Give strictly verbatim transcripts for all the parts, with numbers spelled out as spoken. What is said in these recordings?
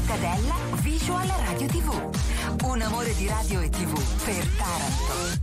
Cittadella Visual Radio tivù. Un amore di radio e tivù per Taranto.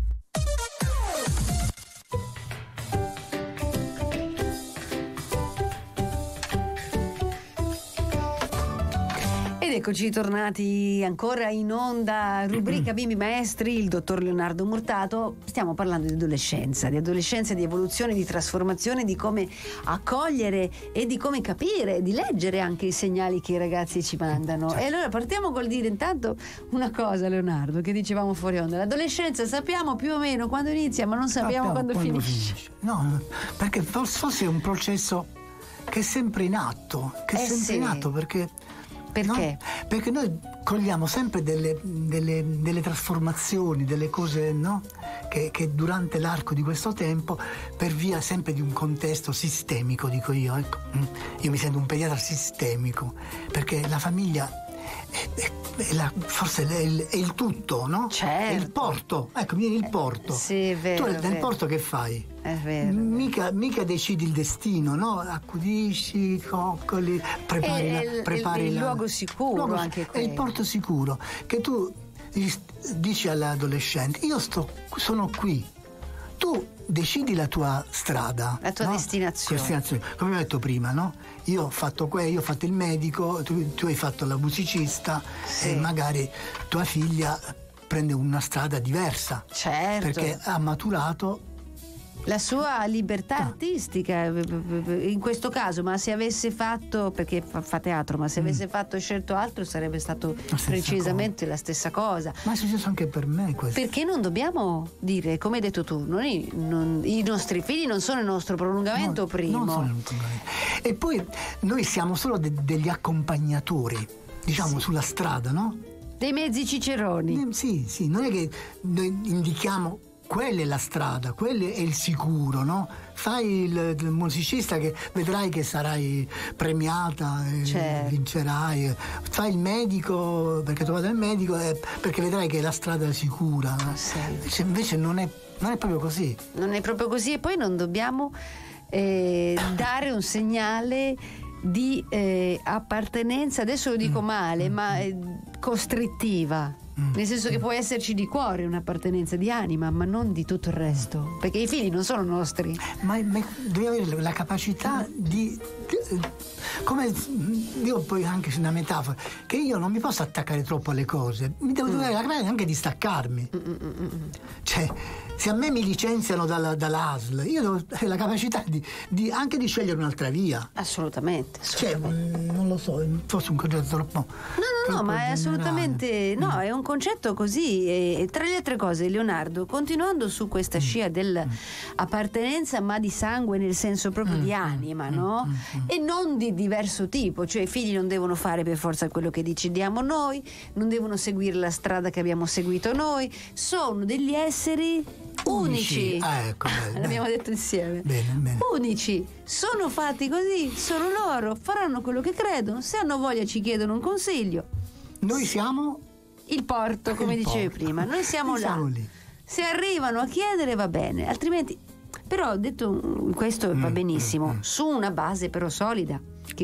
Ed eccoci tornati ancora in onda, rubrica Bimbi Maestri, il dottor Leonardo Murtato. Stiamo parlando di adolescenza, di adolescenza, di evoluzione, di trasformazione, di come accogliere e di come capire, di leggere anche i segnali che i ragazzi ci mandano. E allora partiamo col dire intanto una cosa, Leonardo, che dicevamo fuori onda. L'adolescenza sappiamo più o meno quando inizia, ma non sappiamo, sappiamo quando, quando finisce. finisce. No, perché forse è un processo che è sempre in atto, che è eh sempre sì. in atto perché... Perché? No, perché noi cogliamo sempre delle, delle, delle trasformazioni, delle cose, no? Che, che durante l'arco di questo tempo, per via sempre di un contesto sistemico, dico io, ecco. Io mi sento un pediatra sistemico, perché la famiglia è, è, è la, forse è il, è il tutto, no? Certo. È il porto, ecco, vieni il porto. Eh, sì, è vero. Tu è nel vero. porto che fai? È vero. Mica, mica decidi il destino, no? Accudisci, coccoli, prepari è la, il, prepari il, la, il luogo sicuro, luogo, anche è il porto sicuro che tu dici all'adolescente: io sto, sono qui, tu decidi la tua strada, la tua no? destinazione. destinazione. Come ho detto prima, no? Io ho fatto quello, io ho fatto il medico, tu, tu hai fatto la musicista, sì. E magari tua figlia prende una strada diversa, certo, perché ha maturato la sua libertà artistica in questo caso. Ma se avesse fatto, perché fa, fa teatro, ma se avesse mm. fatto scelto altro sarebbe stato precisamente cosa. la stessa cosa. Ma è successo anche per me questo. Perché non dobbiamo dire, come hai detto tu, noi, non, i nostri figli non sono il nostro prolungamento, no, primo. Non sono il prolungamento. E poi noi siamo solo de- degli accompagnatori, diciamo, sì. sulla strada, no? Dei mezzi ciceroni. Eh, sì, sì, non è che noi indichiamo quella è la strada, quello è il sicuro, no? Fai il, il musicista che vedrai che sarai premiata, certo. vincerai. Fai il medico perché tu vada al medico eh, perché vedrai che la strada è sicura. Sì. Invece, invece non è, non è proprio così. Non è proprio così, e poi non dobbiamo eh, dare un segnale di eh, appartenenza, adesso lo dico mm. male, mm. ma eh, costrittiva. Nel senso che può esserci di cuore un'appartenenza di anima, ma non di tutto il resto, perché i figli non sono nostri. Ma, ma devi avere la capacità di, di come io poi anche una metafora, che io non mi posso attaccare troppo alle cose, mi devo mm. avere la capacità anche di staccarmi. Mm-mm-mm. Cioè, se a me mi licenziano dalla, dall'A S L, io devo avere la capacità di, di anche di scegliere un'altra via. Assolutamente, assolutamente. Cioè, non lo so, forse un concetto troppo. No, no, no, ma è assolutamente no, è un concetto così. E tra le altre cose, Leonardo, continuando su questa scia dell'appartenenza, ma di sangue nel senso proprio di anima, no? E non di diverso tipo, cioè i figli non devono fare per forza quello che decidiamo noi, non devono seguire la strada che abbiamo seguito noi, sono degli esseri unici. Ah, ecco, bene, l'abbiamo bene. detto insieme. Bene, bene. Unici, sono fatti così, sono loro, faranno quello che credono, se hanno voglia ci chiedono un consiglio. Noi siamo il porto, come il dicevi porto. prima, noi siamo noi là. Siamo lì. Se arrivano a chiedere va bene, altrimenti. Però detto questo va benissimo, mm, mm. su una base però solida.